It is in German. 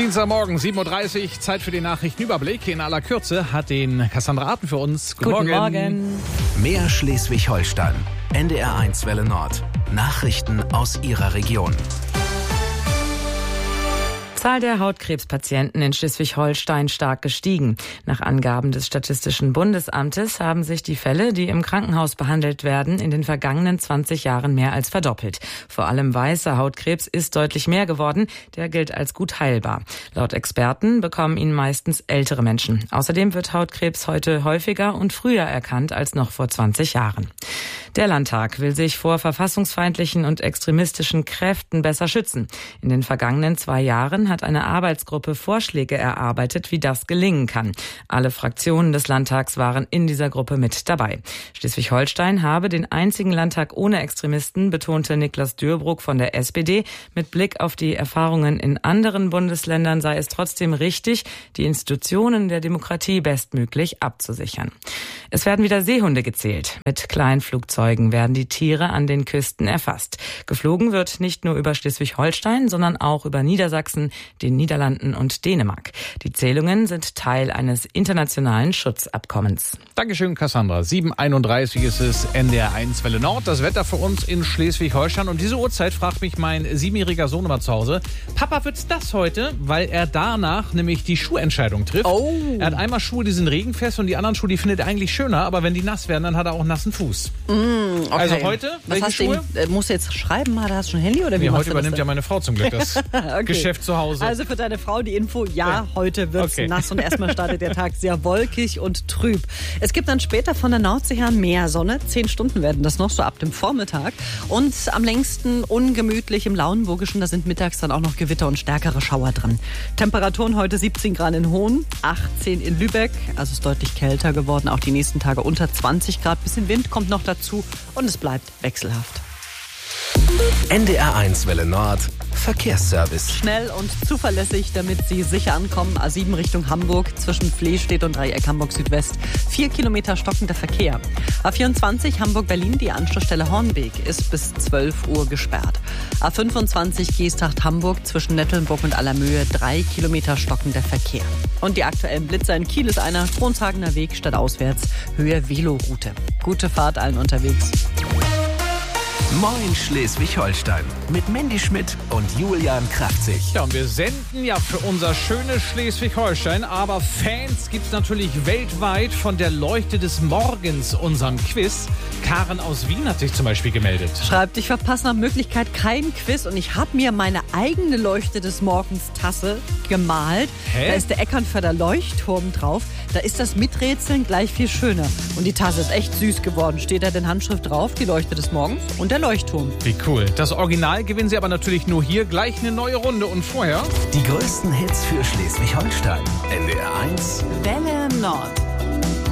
Dienstagmorgen, 7.30 Uhr, Zeit für den Nachrichtenüberblick. In aller Kürze hat den Cassandra Arten für uns. Guten Morgen. Mehr Schleswig-Holstein. NDR1 Welle Nord. Nachrichten aus Ihrer Region. Zahl der Hautkrebspatienten in Schleswig-Holstein stark gestiegen. Nach Angaben des Statistischen Bundesamtes haben sich die Fälle, die im Krankenhaus behandelt werden, in den vergangenen 20 Jahren mehr als verdoppelt. Vor allem weißer Hautkrebs ist deutlich mehr geworden. Der gilt als gut heilbar. Laut Experten bekommen ihn meistens ältere Menschen. Außerdem wird Hautkrebs heute häufiger und früher erkannt als noch vor 20 Jahren. Der Landtag will sich vor verfassungsfeindlichen und extremistischen Kräften besser schützen. In den vergangenen 2 Jahren hat eine Arbeitsgruppe Vorschläge erarbeitet, wie das gelingen kann. Alle Fraktionen des Landtags waren in dieser Gruppe mit dabei. Schleswig-Holstein habe den einzigen Landtag ohne Extremisten, betonte Niklas Dörbruck von der SPD. Mit Blick auf die Erfahrungen in anderen Bundesländern sei es trotzdem richtig, die Institutionen der Demokratie bestmöglich abzusichern. Es werden wieder Seehunde gezählt. Mit Kleinflugzeugen werden die Tiere an den Küsten erfasst. Geflogen wird nicht nur über Schleswig-Holstein, sondern auch über Niedersachsen, den Niederlanden und Dänemark. Die Zählungen sind Teil eines internationalen Schutzabkommens. Dankeschön, Cassandra. 7.31 ist es, NDR1 Welle Nord. Das Wetter für uns in Schleswig-Holstein. Um diese Uhrzeit fragt mich mein 7-jähriger Sohn immer zu Hause: Papa, wird's das heute? Weil er danach nämlich die Schuhentscheidung trifft. Oh. Er hat einmal Schuhe, die sind regenfest, und die anderen Schuhe, die findet er eigentlich schöner. Aber wenn die nass werden, dann hat er auch einen nassen Fuß. Okay. Also heute, was welche hast Schuhe? Musst du jetzt schreiben, oder hast du schon ein Handy? Oder wie Nee, machst heute du das übernimmt ja meine Frau zum Glück das Okay. Geschäft zu Hause. Also für deine Frau die Info: ja, heute wird's nass und erstmal startet der Tag sehr wolkig und trüb. Es gibt dann später von der Nordsee her mehr Sonne. 10 Stunden werden das noch, so ab dem Vormittag. Und am längsten ungemütlich im Lauenburgischen, da sind mittags dann auch noch Gewitter und stärkere Schauer drin. Temperaturen heute 17 Grad in Hohn, 18 in Lübeck. Also es ist deutlich kälter geworden, auch die nächsten Tage unter 20 Grad. Bisschen Wind kommt noch dazu und es bleibt wechselhaft. NDR1 Welle Nord. Verkehrsservice. Schnell und zuverlässig, damit Sie sicher ankommen. A7 Richtung Hamburg, zwischen Flehstedt und Dreieck Hamburg Südwest. 4 Kilometer stockender Verkehr. A24 Hamburg-Berlin, die Anschlussstelle Hornbeek, ist bis 12 Uhr gesperrt. A25 Geesthacht-Hamburg, zwischen Nettelnburg und Allermöhe, 3 Kilometer stockender Verkehr. Und die aktuellen Blitzer in Kiel ist einer: Kronshagener Weg stadtauswärts, Höhe Veloroute. Gute Fahrt allen unterwegs. Moin Schleswig-Holstein. Mit Mandy Schmidt und Julian Kraftzig. Ja, und wir senden ja für unser schönes Schleswig-Holstein, aber Fans gibt's natürlich weltweit von der Leuchte des Morgens, unserem Quiz. Karen aus Wien hat sich zum Beispiel gemeldet. Schreibt: ich verpasse nach Möglichkeit kein Quiz und ich habe mir meine eigene Leuchte des Morgens Tasse gemalt. Hä? Da ist der Eckernförder Leuchtturm drauf. Da ist das Miträtseln gleich viel schöner. Und die Tasse ist echt süß geworden. Steht da in Handschrift drauf: die Leuchte des Morgens und der Leuchtturm. Wie cool. Das Original gewinnen Sie aber natürlich nur hier. Gleich eine neue Runde. Und vorher Die größten Hits für Schleswig-Holstein. NDR1 Welle Nord.